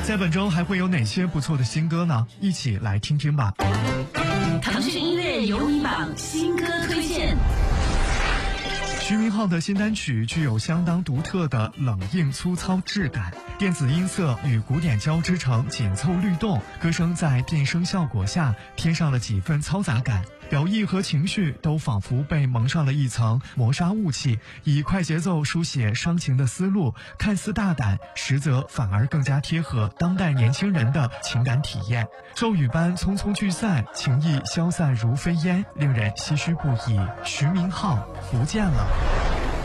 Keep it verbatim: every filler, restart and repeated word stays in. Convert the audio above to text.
在本周还会有哪些不错的新歌呢？一起来听听吧。 腾讯音乐有你榜新歌推荐。 徐明浩的新单曲具有相当独特的冷硬粗糙质感，电子音色与古典交织成紧凑律动，歌声在变声效果下添上了几分嘈杂感，表意和情绪都仿佛被蒙上了一层磨砂雾气，以快节奏书写伤情的思路，看似大胆，实则反而更加贴合当代年轻人的情感体验。骤雨般匆匆聚散，情意消散如飞烟，令人唏嘘不已。徐明浩不见了。